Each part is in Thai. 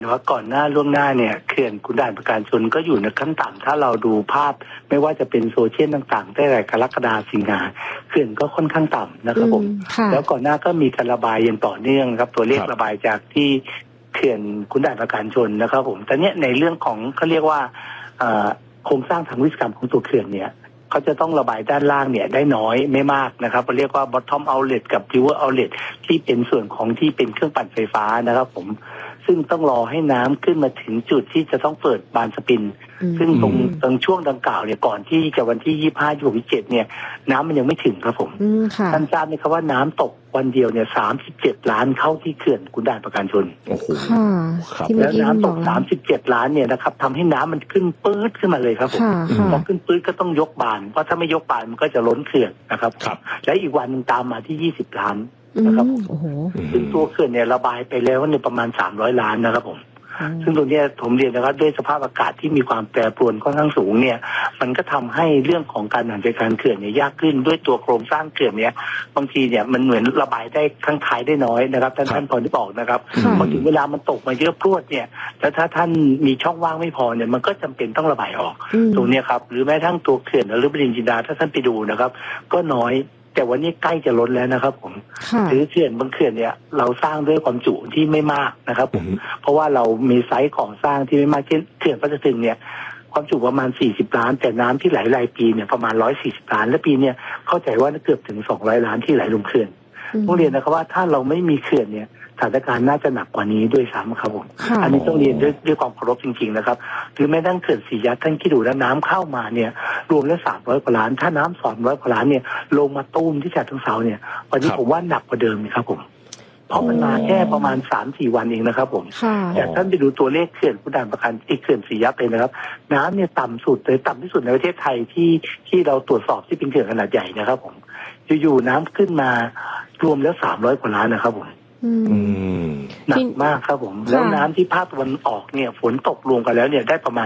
ว่าก่อนหน้าล่วงหน้าเนี่ยเขื่อนขุนด่านประการชนก็อยู่ในขั้นต่ำถ้าเราดูภาพไม่ว่าจะเป็นโซเชียลต่างๆตั้งแต่กรกฎาคมสิงหาเขื่อนก็ค่อนข้างต่ำนะครับผมแล้วก่อนหน้าก็มีการระบายอย่างต่อเนื่องครับตัวเลขระบายจากที่เขื่อนขุนด่านประการชนนะครับผมแต่เนี้ยในเรื่องของเขาเรียกว่าโครงสร้างทางวิศวกรรมของตัวเขื่อนเนี่ยเขาจะต้องระบายด้านล่างเนี่ยได้น้อยไม่มากนะครับเราเรียกว่า bottom outlet กับ river outlet ที่เป็นส่วนของที่เป็นเครื่องปั่นไฟฟ้านะครับผมซึ่งต้องรอให้น้ำขึ้นมาถึงจุดที่จะต้องเปิดบานสปินซึ่งตรงช่วงดังกล่าวเนี่ยก่อนที่จะวันที่25 26 27เนี่ยน้ำมันยังไม่ถึงครับผมท่านทราบไหมครับว่าน้ำตกวันเดียวเนี่ย37 ล้านเข้าที่เขื่อนขุนด่านประการชนโอ้โหแล้วน้ำตก37 ล้านเนี่ยนะครับทำให้น้ำมันขึ้นปื๊ดขึ้นมาเลยครับผมพอขึ้นปื๊ดก็ต้องยกบานเพราะถ้าไม่ยกบานมันก็จะล้นเขื่อนนะครับและอีกวันนึงตามมาที่20 ล้านนะครับซึ่งตัวเขื่อนเนี่ยระบายไปแล้วเนี่ยประมาณ300 ล้านนะครับผมซึ่งตรงนี้ผมเรียนนะครับด้วยสภาพอากาศที่มีความแปรปรวนค่อนข้างสูงเนี่ยมันก็ทำให้เรื่องของการบริหารจัดการเขื่อนเนี่ยยากขึ้นด้วยตัวโครงสร้างเขื่อนเนี่ยบางทีเนี่ยมันเหมือนระบายได้ข้างท้ายได้น้อยนะครับท่านพอที่บอกนะครับพอถึงเวลามันตกมาเยอะพรวดเนี่ยแล้วถ้าท่านมีช่องว่างไม่พอเนี่ยมันก็จำเป็นต้องระบายออกตรงนี้ครับหรือแม้ทั้งตัวเขื่อนนฤบดินทร์จินดาถ้าท่านไปดูนะครับก็น้อยแต่วันนี้ใกล้จะล้นแล้วนะครับผมหรือเขื่อนบางเขื่อนเนี่ยเราสร้างด้วยความจุที่ไม่มากนะครับผมเพราะว่าเรามีไซส์ของสร้างที่ไม่มากเช่นเขื่อนพระจันทร์เนี่ยความจุประมาณ40 ล้านแต่น้ำที่ไหลรายปีเนี่ยประมาณ140 ล้านและปีเนี่ยเข้าใจว่าเกือบถึง200 ล้านที่ไหลลงเขื่อนต้องเรียนนะครับว่าถ้าเราไม่มีเขื่อนเนี่ยสถานการณ์น่าจะหนักกว่านี้ด้วยซ้ำครับผมอันนี้ต้องเรียนด้วยความเคารพจริงๆนะครับหรือแม้แต่เขื่อนศรียัดท่านคิดดูแล้วน้ำเข้ามาเนี่ยรวมแล้ว300 กว่าล้านถ้าน้ำ200 กว่าล้านเนี่ยลงมาตุ้มที่ฉะเชิงเทราเนี่ยวันนี้ผมว่าหนักกว่าเดิมครับผมเพราะมันมาแค่ประมาณ 3-4 วันเองนะครับผมแต่ท่านไปดูตัวเลขเขื่อนขุนด่านประการเขื่อนศรียัดเลยนะครับน้ำเนี่ยต่ำสุดเลยต่ำที่สุดในประเทศไทยที่เราตรวจสอบที่เป็นเขื่อนขนาดใหญ่นะครับผมอยู่ๆน้ำขึ้นมารวมแล้ว300 กว่าล้านนะครับผมหนักมากครับผมแล้วน้ำที่ภาคตะวันออกเนี่ยฝนตกรวมกันแล้วเนี่ยได้ประมาณ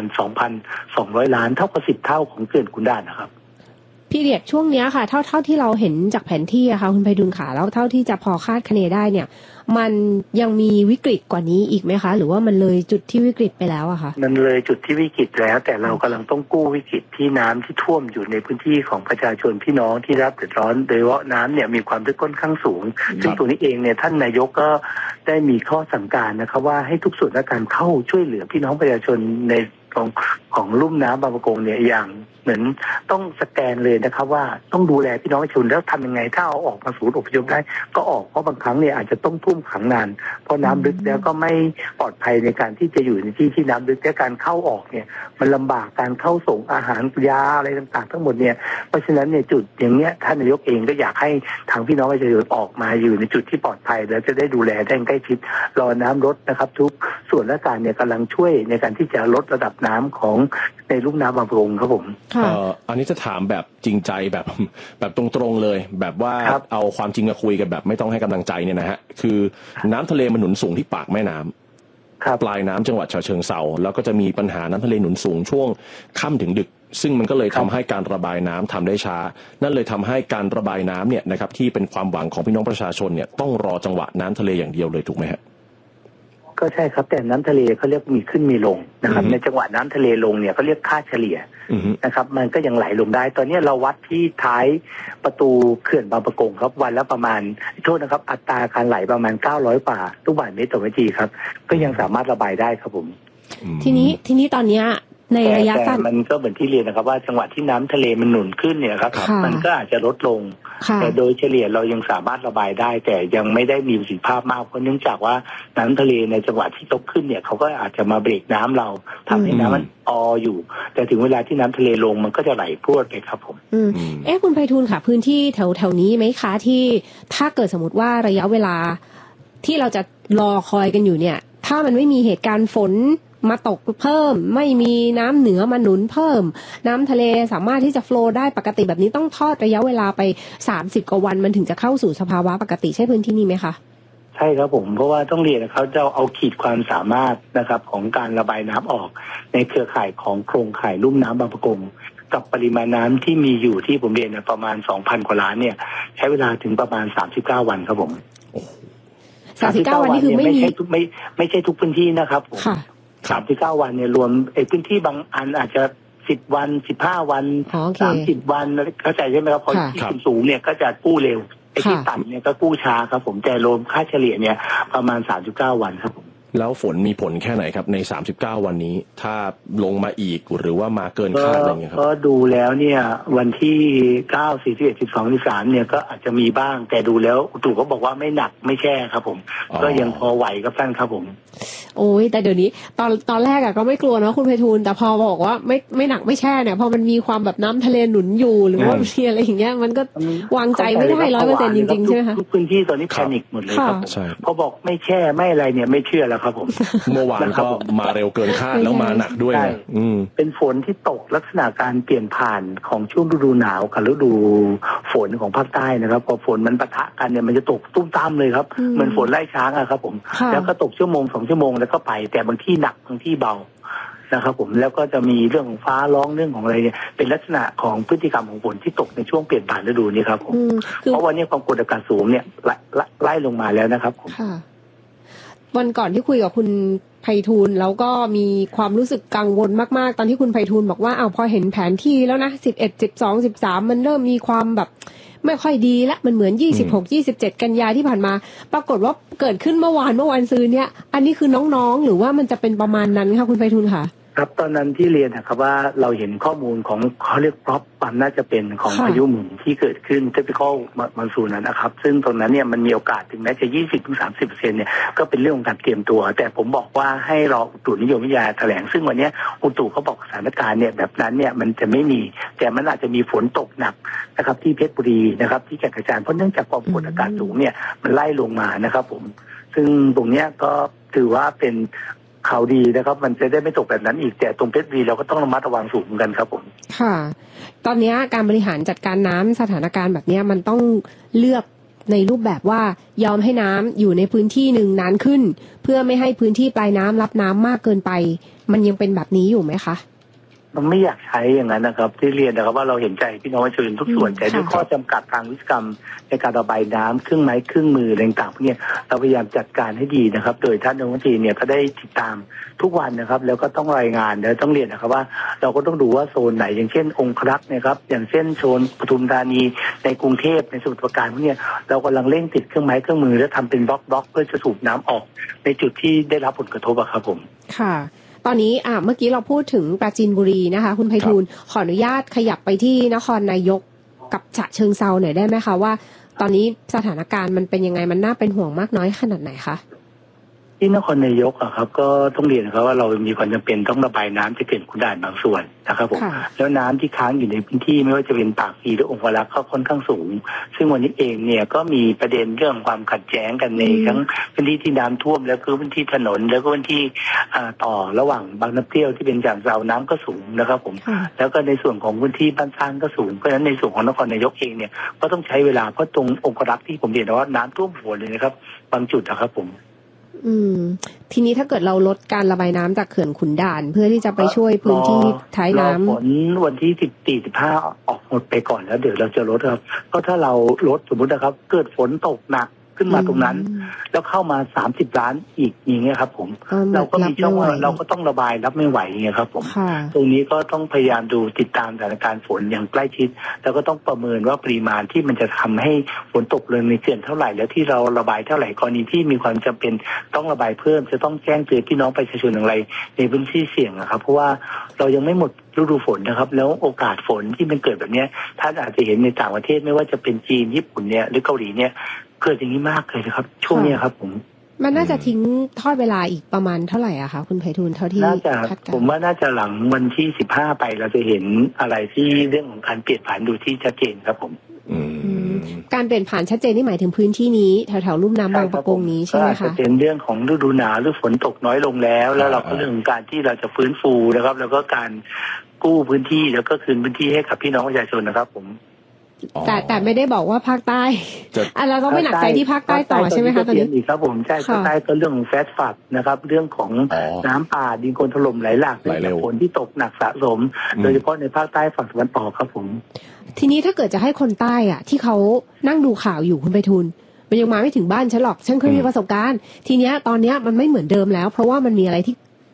2,200 ล้านเท่ากับ10 เท่าของเขื่อนขุนด่านนะครับพีเรียดช่วงนี้ค่ะเท่าที่เราเห็นจากแผนที่อะค่ะคุณไพฑูรย์ค่ะแล้วเท่าที่จะพอคาดคะเนได้เนี่ยมันยังมีวิกฤตกว่านี้อีกไหมคะหรือว่ามันเลยจุดที่วิกฤตไปแล้วอะคะมันเลยจุดที่วิกฤตแล้วแต่เรากำลังต้องกู้วิกฤตที่น้ำที่ท่วมอยู่ในพื้นที่ของประชาชนพี่น้องที่รับเดือดร้อนโดยเฉพาะน้ำเนี่ยมีความลึกค่อนข้างสูงซึ่งตรงนี้เองเนี่ยท่านนายกก็ได้มีข้อสั่งการนะครับว่าให้ทุกส่วนราชการเข้าช่วยเหลือพี่น้องประชาชนในของลุ่มน้ำบางประกงเนี่ยอย่างเหมือนต้องสแกนเลยนะครับว่าต้องดูแลพี่น้องประชาชนแล้วทำยังไงถ้าเอาออกมาศูนย์อพยพได้ก็ออกเพราะบางครั้งเนี่ยอาจจะต้องท่วมขังนานเพราะน้ำลึกแล้วก็ไม่ปลอดภัยในการที่จะอยู่ในที่น้ำลึกและการเข้าออกเนี่ยมันลำบากการเข้าส่งอาหารยาอะไรต่างๆทั้งหมดเนี่ยเพราะฉะนั้นเนี่ยจุดอย่างเนี้ยท่านนายกเองก็อยากให้ทางพี่น้องประชาชนออกมาอยู่ในจุดที่ปลอดภัยแล้วจะได้ดูแลได้ใกล้ชิดรอน้ำลดนะครับทุกส่วนราชการเนี่ยกำลังช่วยในการที่จะลดระดับน้ำของในลุ่มน้ำบางประกงครับผมอันนี้จะถามแบบจริงใจแบบตรงๆเลยแบบว่าเอาความจริงมาคุยกันแบบไม่ต้องให้กำลังใจเนี่ยนะฮะคือน้ำทะเลมันหนุนสูงที่ปากแม่น้ำปลายน้ำจังหวัดฉะเชิงเทราแล้วก็จะมีปัญหาน้ำทะเลหนุนสูงช่วงค่ำถึงดึกซึ่งมันก็เลยทำให้การระบายน้ำทำได้ช้านั่นเลยทำให้การระบายน้ำเนี่ยนะครับที่เป็นความหวังของพี่น้องประชาชนเนี่ยต้องรอจังหวะน้ำทะเลอย่างเดียวเลยถูกไหมฮะก็ใช่ครับแต่น้ำทะเลเขาเรียกมีขึ้นมีลงนะครับในจังหวะน้ำทะเลลงเนี่ยเขาเรียกค่าเฉลี่ยนะครับมันก็ยังไหลลงได้ตอนนี้เราวัดที่ท้ายประตูเขื่อนบางประกงครับวันละประมาณโทษนะครับอัตราการไหลประมาณ900 กว่าลูกบาศก์เมตรต่อวินาทีครับก็ยังสามารถระบายได้ครับผมทีนี้ตอนนี้ในระยะสั้นมันก็เหมือนที่เรียนนะครับว่าจังหวะที่น้ำทะเลมันหนุนขึ้นเนี่ยครับมันก็อาจจะลดลงแต่โดยเฉลี่ยเรายังสามารถระบายได้แต่ยังไม่ได้มีประสิทธิภาพมากเพราะเนื่องจากว่าน้ำทะเลในจังหวะที่ตกขึ้นเนี่ยเขาก็อาจจะมาเบรกน้ำเราทำให้น้ำมันอยู่แต่ถึงเวลาที่น้ำทะเลลงมันก็จะไหลพรวดไปครับผมคุณไพฑูรย์ค่ะพื้นที่แถวนี้ไหมคะที่ถ้าเกิดสมมติว่าระยะเวลาที่เราจะรอคอยกันอยู่เนี่ยถ้ามันไม่มีเหตุการณ์ฝนมาตกเพิ่มไม่มีน้ำเหนือมาหนุนเพิ่มน้ำทะเลสามารถที่จะโฟลว์ได้ปกติแบบนี้ต้องทอดระยะเวลาไป30 กว่าวันมันถึงจะเข้าสู่สภาวะปกติใช่พื้นที่นี้ไหมคะใช่ครับผมเพราะว่าต้องเรียนเขาจะเอาขีดความสามารถนะครับของการระบายน้ำออกในเครือข่ายของโครงข่ายลุ่มน้ำบางประกงกับปริมาณน้ำที่มีอยู่ที่ผมเรียนประมาณ 2,000 กว่าล้านเนี่ยใช้เวลาถึงประมาณ39 วันครับผม 39 วันนี่คือไม่ใช่ทุกพื้นที่นะครับผม39 วันเนี่ยรวมพื้นที่บางอันอาจจะ10 วัน15 วัน30 วันเข้าใจใช่ไหมครับเพราะที่สูงเนี่ยก็จะกู้เร็วที่ต่ำเนี่ยก็กู้ช้าครับผมแต่รวมค่าเฉลี่ยเนี่ยประมาณ39 วันครับผมแล้วฝนมีผลแค่ไหนครับใน39 วันนี้ถ้าลงมาอีกหรือว่ามาเกินคาดอะไรอย่างเงี้ยครับก็ดูแล้วเนี่ยวันที่9 41 12 13เนี่ยก็อาจจะมีบ้างแต่ดูแล้วตู่ก็บอกว่าไม่หนักไม่แช่ครับผมก็ยังพอไหวครับท่านครับผมโอ้ยแต่เดี๋ยวนี้ตอนแรกก็ไม่กลัวเนาะคุณไพฑูรย์แต่พอบอกว่าไม่หนักไม่แช่เนี่ยพอมันมีความแบบน้ำทะเลหนุนอยู่หรือว่ามีอะไรอย่างเงี้ยมันก็วางใจไม่ได้ 100% จริงๆใช่ไหมคะทุกพื้นที่ตอนนี้แพนิคหมดเลยครับพอบอกไม่แช่ไม่อะไรเนี่ยไม่เชื่อแล้วครับผมเมื่อวานก็มาเร็วเกินคาดแล้วมาหนักด้วยเป็นฝนที่ตกลักษณะการเปลี่ยนผ่านของช่วงฤดูหนาวกับฤดูฝนของภาคใต้นะครับพอฝนมันปะทะกันเนี่ยมันจะตกตุ้มตามเลยครับเหมือนฝนไล่ช้างอะครับผมแล้วก็ตกชั่วโมง2 ชั่วโมงแล้วก็ไปแต่บางที่หนักบางที่เบานะครับผมแล้วก็จะมีเรื่องของฟ้าร้องเรื่องของอะไรเนี่ยเป็นลักษณะของพฤติกรรมของฝนที่ตกในช่วงเปลี่ยนผ่านฤดูนี้ครับผมเพราะวันนี้ความกดอากาศสูงเนี่ยไล่ลงมาแล้วนะครับผมวันก่อนที่คุยกับคุณไพฑูรย์แล้วก็มีความรู้สึกกังวลมากๆตอนที่คุณไพฑูรย์บอกว่าพอเห็นแผนที่แล้วนะ11 12 13มันเริ่มมีความแบบไม่ค่อยดีละมันเหมือน26 27 กันยาที่ผ่านมาปรากฏว่าเกิดขึ้นเมื่อวานซืนเนี่ยอันนี้คือน้องๆหรือว่ามันจะเป็นประมาณนั้นคะคุณไพฑูรย์ค่ะครับตอนนั้นที่เรียนนะครับว่าเราเห็นข้อมูลของเขาเรียกพร็อพความน่าจะเป็นของพายุหมุนที่เกิดขึ้นที่เป็นข้อมันสูนนั้นนะครับซึ่งตรงนั้นเนี่ยมันมีโอกาสถึงแม้จะ 20-30% เนี่ยก็เป็นเรื่องของการเตรียมตัวแต่ผมบอกว่าให้รออุตุนิยมวิทยาแถลงซึ่งวันนี้อุตุเขาบอกสถานการณ์เนี่ยแบบนั้นเนี่ยมันจะไม่มีแต่มันอาจจะมีฝนตกหนักนะครับที่เพชรบุรีนะครับที่แก่งกระจานเพราะเนื่องจากความกดอากาศสูงเนี่ยมันไล่ลงมานะครับผมซึ่งตรงนี้ก็ถือว่าเป็นข่าวดีนะครับมันจะได้ไม่ตกแบบนั้นอีกแต่ตรงเพชรบุรีเราก็ต้องระมัดระวังสูงเหมือนกันครับผมค่ะตอนนี้การบริหารจัดการน้ำสถานการณ์แบบนี้มันต้องเลือกในรูปแบบว่ายอมให้น้ำอยู่ในพื้นที่หนึ่งนานขึ้นเพื่อไม่ให้พื้นที่ปลายน้ำรับน้ำมากเกินไปมันยังเป็นแบบนี้อยู่ไหมคะมันไม่อยากใช้อย่างนั้นนะครับที่เรียนนะครับว่าเราเห็นใจพี่น้องประชาชนทุกส่วนแต่ด้วยข้อจำกัดทางวิศวกรรมในการระบายน้ำเครื่องไม้เครื่องมืออะไรต่างๆเนี่ยเราพยายามจัดการให้ดีนะครับโดยท่านรัฐมนตรีเนี่ยก็ได้ติดตามทุกวันนะครับแล้วก็ต้องรายงานแล้วต้องเรียนนะครับว่าเราก็ต้องดูว่าโซนไหนอย่างเช่นองครักษ์นะครับอย่างเช่นโซนปทุมธานีในกรุงเทพในสมุทรปราการพวกนี้เรากำลังเร่งติดเครื่องไม้เครื่องมือและทำเป็นบล็อกเพื่อจะสูบน้ำออกในจุดที่ได้รับผลกระทบครับผมค่ะตอนนี้เมื่อกี้เราพูดถึงปราจีนบุรีนะคะคุณไพฑูรย์ขออนุญาตขยับไปที่นครนายกกับฉะเชิงเทราหน่อยได้ไหมคะว่าตอนนี้สถานการณ์มันเป็นยังไงมันน่าเป็นห่วงมากน้อยขนาดไหนคะที่นครนายกครับก็ต้องเรียนครับว่าเรามีความจำเป็นต้องระบายน้ำจากเขื่อนขุนด่านบางส่วนนะครับผมแล้วน้ำที่ค้างอยู่ในพื้นที่ไม่ว่าจะเป็นปากพลีหรือองครักษ์ก็ค่อนข้างสูงซึ่งวันนี้เองเนี่ยก็มีประเด็นเรื่องความขัดแย้งกันในทั้งพื้นที่ที่น้ำท่วมแล้วก็พื้นที่ถนนแล้วก็พื้นที่ต่อระหว่างบางน้ำเปรี้ยวที่เป็นจากเราน้ำก็สูงนะครับผมแล้วก็ในส่วนของพื้นที่บ้านสร้างก็สูงเพราะฉะนั้นในส่วนของนครนายกเองเนี่ยก็ต้องใช้เวลาเพราะตรงองครักษ์ที่ผมเรียนว่าน้ำท่วมหัวเลยนะครับบางจุดนะครับผมทีนี้ถ้าเกิดเราลดการระบายน้ำจากเขื่อนขุนด่านเพื่อที่จะไปช่วยพื้นที่ท้ายน้ำฝนวันที่14-15ออกหมดไปก่อนแล้วเดี๋ยวเราจะลดครับก็ถ้าเราลดสมมตินะครับเกิดฝนตกหนักขึ้นมาตรงนั้นแล้วเข้ามา30 ล้านอีกอย่างเงี้ยครับผมเราก็มีช่องว่าเราก็ต้องระบายรับไม่ไหวอย่างเงี้ยครับผมตรงนี้ก็ต้องพยายามดูติดตามสถานการณ์ฝนอย่างใกล้ชิดแล้วก็ต้องประเมินว่าปริมาณที่มันจะทำให้ฝนตกลงในเขื่อนเท่าไหร่แล้วที่เราระบายเท่าไหร่กรณีที่มีความจำเป็นต้องระบายเพิ่มจะต้องแจ้งเตือนพี่น้องประชาชนอย่างไรในพื้นที่เสี่ยงนะครับเพราะว่าเรายังไม่หมดฤดูฝนนะครับแล้วโอกาสฝนที่มันเกิดแบบนี้ท่านอาจจะเห็นในต่างประเทศไม่ว่าจะเป็นจีนญี่ปุ่นเนี่ยหรือเกาหลีเนี่ยเกิดอย่างนี้มากเลยนะครับช่วงนี้ครับมันน่าจะทิ้งทอดเวลาอีกประมาณเท่าไหร่อะคะคุณไพฑูรย์เท่าที่น่าจะผมว่าน่าจะหลังวันที่15ไปเราจะเห็นอะไรที่เรื่องของการเปลี่ยนผ่านดูที่ชัดเจนครับผมการเปลี่ยนผ่านชัดเจนนี่หมายถึงพื้นที่นี้แถวๆลุ่มน้ำบางปะกงนี้ใช่ไหมคะเป็นเรื่องของฤดูหนาวหรือฝนตกน้อยลงแล้วเราก็เรื่องของการที่เราจะฟื้นฟูนะครับแล้วก็การกู้พื้นที่แล้วก็คืนพื้นที่ให้กับพี่น้องประชาชนนะครับผมแต่ไม่ได้บอกว่าภาคใต้เราก็ไม่หนักใจที่ภาคใต้ต่อใช่ไหมคะตอนนี้ครับผมใช่ภาคใต้ก็เรื่องของแฟสฟัดนะครับเรื่องของน้ำป่าดินโคลนถล่มไหลหลากฝนที่ตกหนักสะสมโดยเฉพาะในภาคใต้ฝั่งตะวันออกครับผมทีนี้ถ้าเกิดจะให้คนใต้ที่เขานั่งดูข่าวอยู่คุณไพฑูรย์เวมันยังมาไม่ถึงบ้านฉันหรอกฉันเคยมีประสบการณ์ทีเนี้ยตอนเนี้ยมันไม่เหมือนเดิมแล้วเพราะว่ามันมีอะไรที่